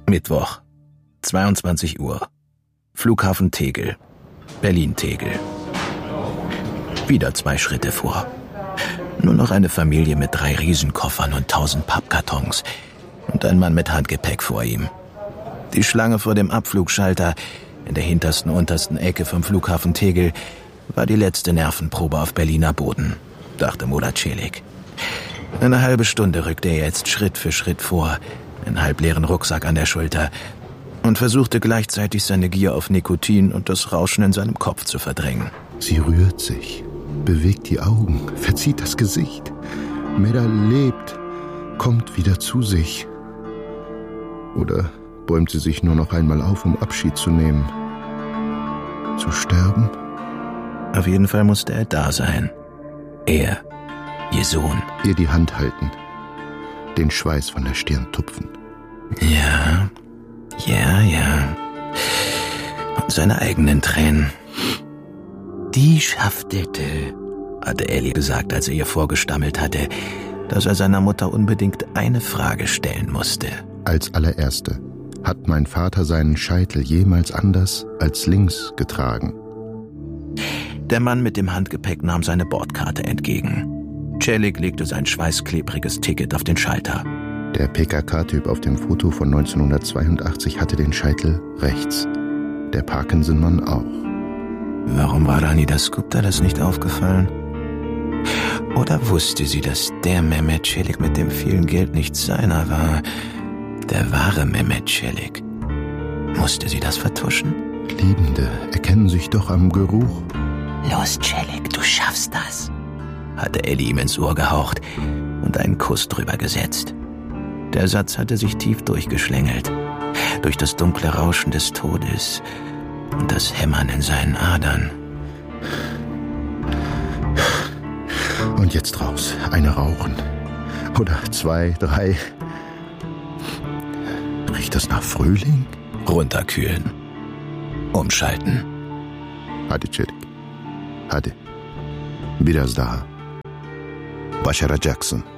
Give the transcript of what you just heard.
Mittwoch, 22 Uhr. Flughafen Tegel, Berlin-Tegel. Wieder 2 Schritte vor. Nur noch eine Familie mit 3 Riesenkoffern und 1000 Pappkartons und ein Mann mit Handgepäck vor ihm. Die Schlange vor dem Abflugschalter in der hintersten, untersten Ecke vom Flughafen Tegel war die letzte Nervenprobe auf Berliner Boden, dachte Murat Celik. Eine halbe Stunde rückte er jetzt Schritt für Schritt vor, einen halbleeren Rucksack an der Schulter, und versuchte gleichzeitig seine Gier auf Nikotin und das Rauschen in seinem Kopf zu verdrängen. Sie rührt sich, bewegt die Augen, verzieht das Gesicht. Meda lebt, kommt wieder zu sich. Oder bäumt sie sich nur noch einmal auf, um Abschied zu nehmen? Zu sterben? Auf jeden Fall musste er da sein. Er, ihr Sohn. Ihr die Hand halten, den Schweiß von der Stirn tupfen. Ja. Und seine eigenen Tränen. Die schaftelte, hatte Elli gesagt, als er ihr vorgestammelt hatte, dass er seiner Mutter unbedingt eine Frage stellen musste. Als allererste: Hat mein Vater seinen Scheitel jemals anders als links getragen? Der Mann mit dem Handgepäck nahm seine Bordkarte entgegen. Celik legte sein schweißklebriges Ticket auf den Schalter. Der PKK-Typ auf dem Foto von 1982 hatte den Scheitel rechts. Der Parkinson-Mann auch. Warum war Rani Dasgupta das nicht aufgefallen? Oder wusste sie, dass der Mehmet Celik mit dem vielen Geld nicht seiner war? Der wahre Mehmet Celik. Musste sie das vertuschen? Liebende erkennen sich doch am Geruch. Los, Celik, du schaffst das, hatte Elli ihm ins Ohr gehaucht und einen Kuss drüber gesetzt. Der Satz hatte sich tief durchgeschlängelt, durch das dunkle Rauschen des Todes und das Hämmern in seinen Adern. Und jetzt raus, eine rauchen. Oder 2, 3. Riecht das nach Frühling? Runterkühlen. Umschalten. Hadi Celik. Hadi. Biraz daha. Başaracaksın.